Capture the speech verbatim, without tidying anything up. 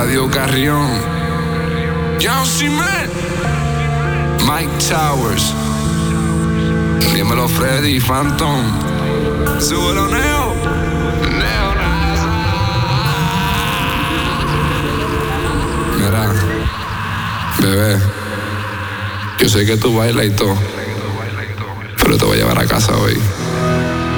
Eladio Carrión, John Cement, Mike Towers, dímelo Freddy Phantom, súbelo Neo, Neo Nasa. Mira, bebé, yo sé que tú bailas y todo, pero te voy a llevar a casa hoy.